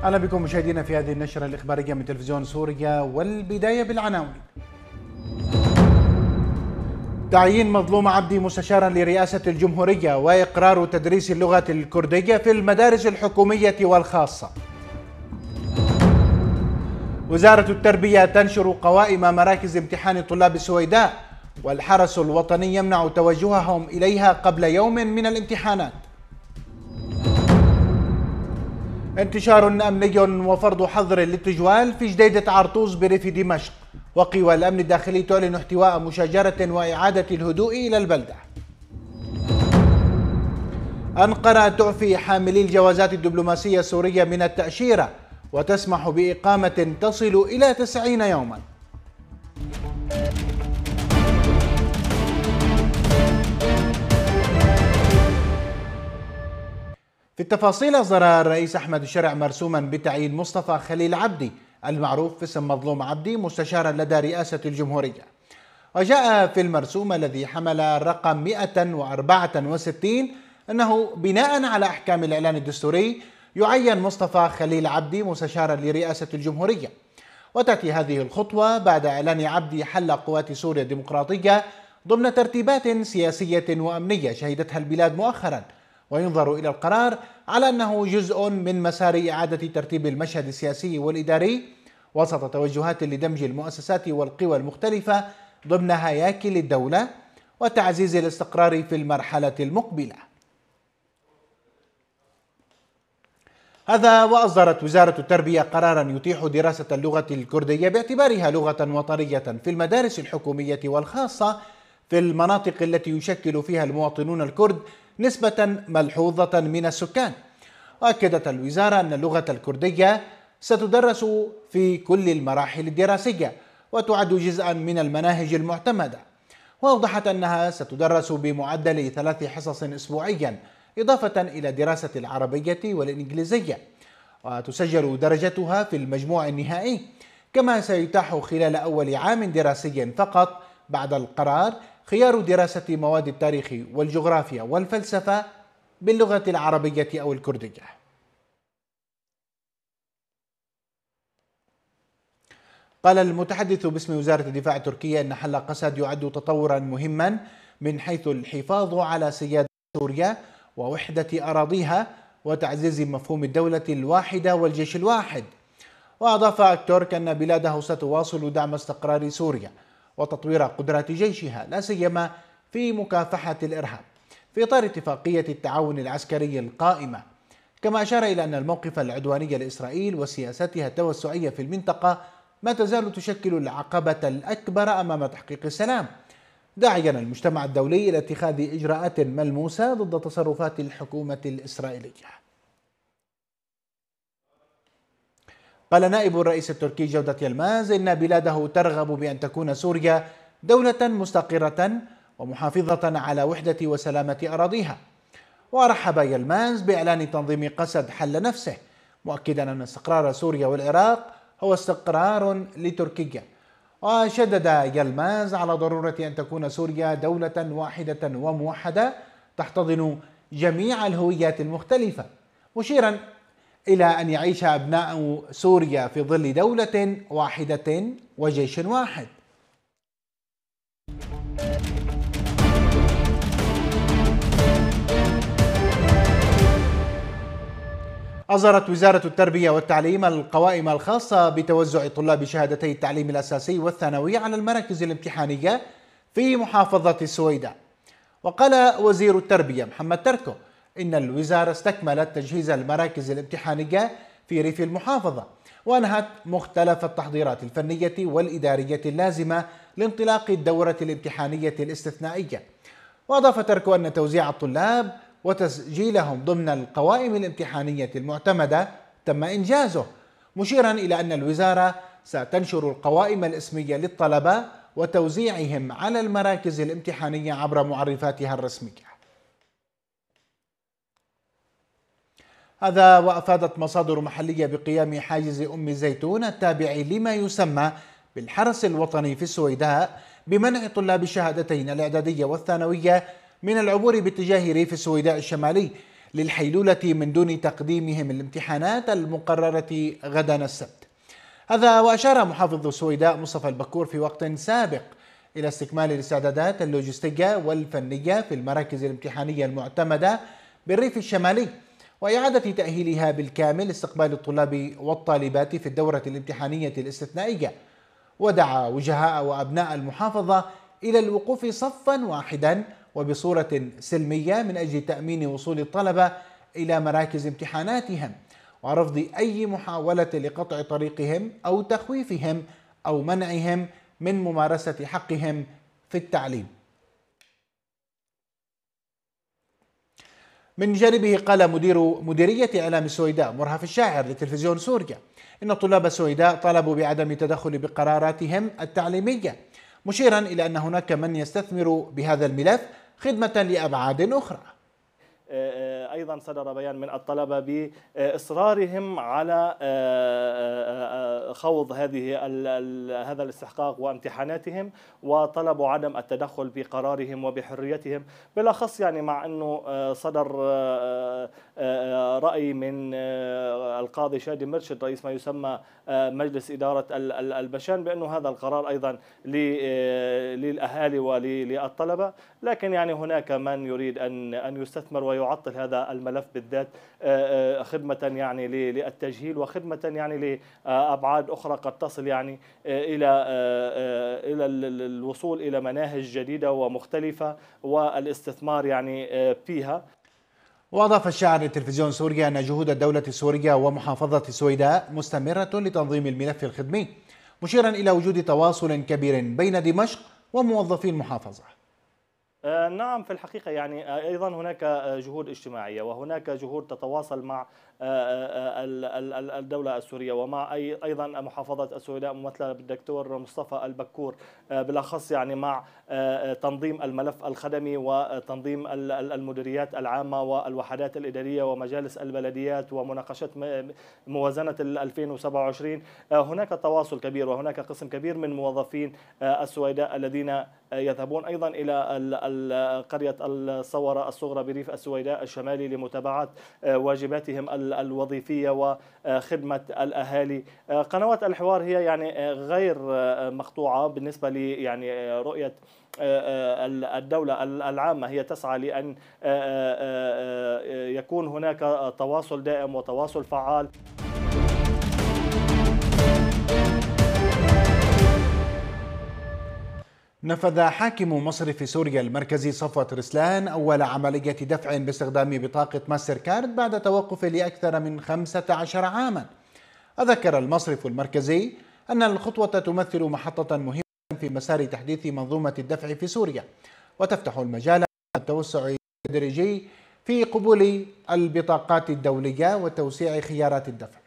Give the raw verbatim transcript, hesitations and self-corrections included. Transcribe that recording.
أهلا بكم مشاهدينا في هذه النشرة الإخبارية من تلفزيون سوريا، والبداية بالعناوين. تعيين مظلوم عبدي مستشارا لرئاسة الجمهورية، وإقرار تدريس اللغة الكردية في المدارس الحكومية والخاصة. وزارة التربية تنشر قوائم مراكز امتحان طلاب السويداء، والحرس الوطني يمنع توجههم إليها قبل يوم من الامتحانات. انتشار أمني وفرض حظر للتجوال في جديدة عرطوس بريف دمشق، وقوى الأمن الداخلي تعلن احتواء مشاجرة وإعادة الهدوء إلى البلدة. أنقرة تعفي حاملي الجوازات الدبلوماسية السورية من التأشيرة، وتسمح بإقامة تصل إلى تسعين يوما. في التفاصيل، أصدر الرئيس أحمد الشرع مرسوما بتعيين مصطفى خليل عبدي المعروف في اسم مظلوم عبدي مستشارا لدى رئاسة الجمهورية. وجاء في المرسوم الذي حمل الرقم مئة وأربعة وستين أنه بناء على أحكام الإعلان الدستوري يعين مصطفى خليل عبدي مستشارا لرئاسة الجمهورية. وتأتي هذه الخطوة بعد إعلان عبدي حل قوات سوريا الديمقراطية ضمن ترتيبات سياسية وأمنية شهدتها البلاد مؤخرا، وينظر إلى القرار على أنه جزء من مسار إعادة ترتيب المشهد السياسي والإداري وسط توجهات لدمج المؤسسات والقوى المختلفة ضمن هياكل الدولة وتعزيز الاستقرار في المرحلة المقبلة. هذا وأصدرت وزارة التربية قرارا يتيح دراسة اللغة الكردية باعتبارها لغة وطنية في المدارس الحكومية والخاصة في المناطق التي يشكل فيها المواطنون الكرد نسبة ملحوظة من السكان. وأكدت الوزارة أن اللغة الكردية ستدرس في كل المراحل الدراسية وتعد جزءا من المناهج المعتمدة، وأوضحت أنها ستدرس بمعدل ثلاث حصص أسبوعيا إضافة إلى دراسة العربية والإنجليزية، وتسجل درجتها في المجموع النهائي. كما سيتاح خلال أول عام دراسي فقط بعد القرار خيار دراسة مواد التاريخ والجغرافيا والفلسفة باللغة العربية أو الكردية. قال المتحدث باسم وزارة الدفاع التركية أن حل قسد يعد تطورا مهما من حيث الحفاظ على سيادة سوريا ووحدة أراضيها وتعزيز مفهوم الدولة الواحدة والجيش الواحد. وأضاف أكتورك أن بلاده ستواصل دعم استقرار سوريا وتطوير قدرات جيشها لا سيما في مكافحة الإرهاب في إطار اتفاقية التعاون العسكري القائمة. كما أشار إلى أن الموقف العدواني لإسرائيل وسياستها التوسعية في المنطقة ما تزال تشكل العقبة الأكبر أمام تحقيق السلام، داعيا المجتمع الدولي إلى اتخاذ إجراءات ملموسة ضد تصرفات الحكومة الإسرائيلية. قال نائب الرئيس التركي جودة يلماز إن بلاده ترغب بأن تكون سوريا دولة مستقرة ومحافظة على وحدة وسلامة أراضيها. ورحب يلماز بإعلان تنظيم قسد حل نفسه، مؤكدا أن استقرار سوريا والعراق هو استقرار لتركيا. وشدد يلماز على ضرورة أن تكون سوريا دولة واحدة وموحدة تحتضن جميع الهويات المختلفة، مشيرا إلى أن يعيش أبناء سوريا في ظل دولة واحدة وجيش واحد. أصدرت وزارة التربية والتعليم القوائم الخاصة بتوزع طلاب شهادتي التعليم الأساسي والثانوي على المراكز الامتحانية في محافظة السويداء. وقال وزير التربية محمد تركو إن الوزارة استكملت تجهيز المراكز الامتحانية في ريف المحافظة، وأنهت مختلف التحضيرات الفنية والإدارية اللازمة لانطلاق الدورة الامتحانية الاستثنائية. وأضاف تركو أن توزيع الطلاب وتسجيلهم ضمن القوائم الامتحانية المعتمدة تم إنجازه، مشيرا إلى أن الوزارة ستنشر القوائم الاسمية للطلبة وتوزيعهم على المراكز الامتحانية عبر معرفاتها الرسمية. هذا وأفادت مصادر محلية بقيام حاجز أم الزيتون التابع لما يسمى بالحرس الوطني في السويداء بمنع طلاب الشهادتين الإعدادية والثانوية من العبور باتجاه ريف السويداء الشمالي للحيلولة من دون تقديمهم الامتحانات المقررة غدا السبت. هذا وأشار محافظ السويداء مصطفى البكور في وقت سابق إلى استكمال الاستعدادات اللوجستية والفنية في المراكز الامتحانية المعتمدة بالريف الشمالي وإعادة تأهيلها بالكامل لاستقبال الطلاب والطالبات في الدورة الامتحانية الاستثنائية. ودعا وجهاء وأبناء المحافظة إلى الوقوف صفا واحدا وبصورة سلمية من أجل تأمين وصول الطلبة إلى مراكز امتحاناتهم ورفض أي محاولة لقطع طريقهم أو تخويفهم أو منعهم من ممارسة حقهم في التعليم. من جانبه قال مدير مديرية إعلام السويداء مرهف الشاعر لتلفزيون سوريا إن طلاب السويداء طلبوا بعدم التدخل بقراراتهم التعليمية، مشيرا إلى أن هناك من يستثمر بهذا الملف خدمة لأبعاد أخرى. أيضا صدر بيان من الطلبة بإصرارهم على خوض هذه هذا الاستحقاق وامتحاناتهم، وطلبوا عدم التدخل بقرارهم وبحريتهم، بالأخص يعني مع أنه صدر رأي من القاضي شادي مرشد رئيس ما يسمى مجلس إدارة البشان بأنه هذا القرار أيضا للأهالي وللطلبة، لكن يعني هناك من يريد أن أن يستثمر ويعطل هذا الملف بالذات خدمة يعني للتجهيل وخدمة يعني لأبعاد أخرى قد تصل يعني إلى إلى الوصول إلى مناهج جديدة ومختلفة والاستثمار يعني فيها. وأضاف الشاعر لتلفزيون سوريا أن جهود الدولة السورية ومحافظة السويداء مستمرة لتنظيم الملف الخدمي، مشيرا إلى وجود تواصل كبير بين دمشق وموظفي المحافظة. نعم، في الحقيقة يعني أيضا هناك جهود اجتماعية وهناك جهود تتواصل مع الدولة السورية ومع أيضا محافظة السويداء ممثلة بالدكتور مصطفى البكور، بالأخص يعني مع تنظيم الملف الخدمي وتنظيم المديريات العامة والوحدات الإدارية ومجالس البلديات ومناقشة موازنة ألفين وسبعة وعشرين. هناك تواصل كبير وهناك قسم كبير من موظفين السويداء الذين يذهبون أيضا إلى قرية الصورة الصغرى بريف السويداء الشمالي لمتابعة واجباتهم الوظيفية وخدمة الأهالي. قنوات الحوار هي يعني غير مقطوعة بالنسبة لي، يعني رؤية الدولة العامة هي تسعى لأن يكون هناك تواصل دائم وتواصل فعال. نفذ حاكم مصرف سوريا المركزي صفوت رسلان أول عملية دفع باستخدام بطاقة ماستر كارد بعد توقف لأكثر من خمسة عشر عاما. أذكر المصرف المركزي أن الخطوة تمثل محطة مهمة في مسار تحديث منظومة الدفع في سوريا، وتفتح المجال للتوسع التدريجي في قبول البطاقات الدولية وتوسيع خيارات الدفع.